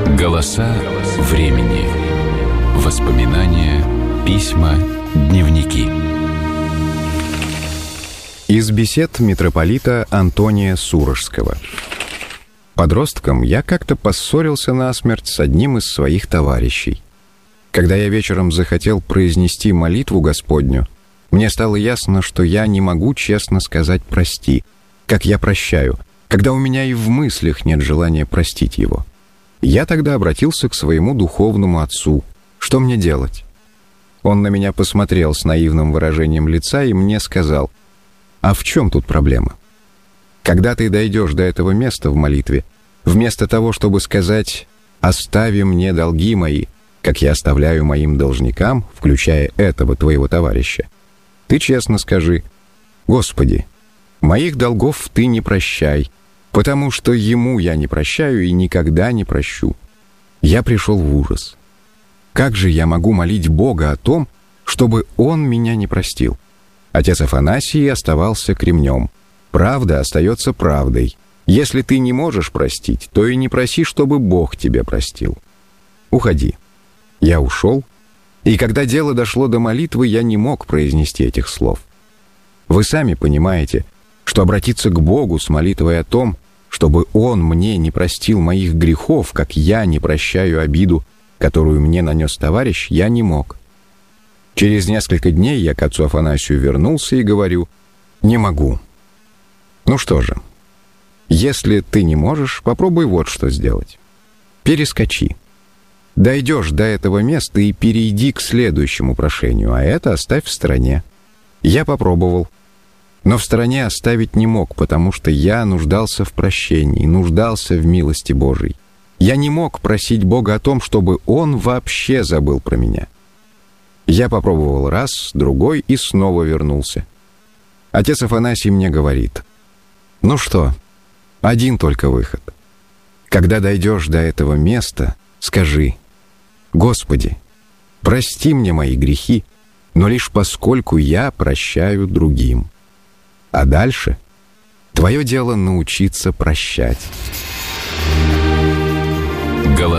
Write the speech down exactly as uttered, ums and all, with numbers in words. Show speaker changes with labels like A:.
A: Голоса времени. Воспоминания, письма, дневники.
B: Из бесед митрополита Антония Сурожского. Подростком я как-то поссорился насмерть с одним из своих товарищей. Когда я вечером захотел произнести молитву Господню, мне стало ясно, что я не могу честно сказать «прости», как я прощаю, когда у меня и в мыслях нет желания простить его. Я тогда обратился к своему духовному отцу. Что мне делать? Он на меня посмотрел с наивным выражением лица и мне сказал: «А в чем тут проблема? Когда ты дойдешь до этого места в молитве, вместо того, чтобы сказать «остави мне долги мои», как я оставляю моим должникам, включая этого твоего товарища, ты честно скажи: «Господи, моих долгов ты не прощай, потому что ему я не прощаю и никогда не прощу». Я пришел в ужас. Как же я могу молить Бога о том, чтобы Он меня не простил? Отец Афанасий оставался кремнем. Правда остается правдой. Если ты не можешь простить, то и не проси, чтобы Бог тебя простил. Уходи. Я ушел, и когда дело дошло до молитвы, я не мог произнести этих слов. Вы сами понимаете, что обратиться к Богу с молитвой о том, чтобы Он мне не простил моих грехов, как я не прощаю обиду, которую мне нанес товарищ, я не мог. Через несколько дней я к отцу Афанасию вернулся и говорю: «Не могу». Ну что же, если ты не можешь, попробуй вот что сделать. Перескочи. Дойдешь до этого места и перейди к следующему прошению, а это оставь в стороне. Я попробовал, но в стороне оставить не мог, потому что я нуждался в прощении, нуждался в милости Божией. Я не мог просить Бога о том, чтобы Он вообще забыл про меня. Я попробовал раз, другой и снова вернулся. Отец Афанасий мне говорит: «Ну что, один только выход. Когда дойдешь до этого места, скажи: Господи, прости мне мои грехи, но лишь поскольку я прощаю другим. А дальше твое дело научиться прощать».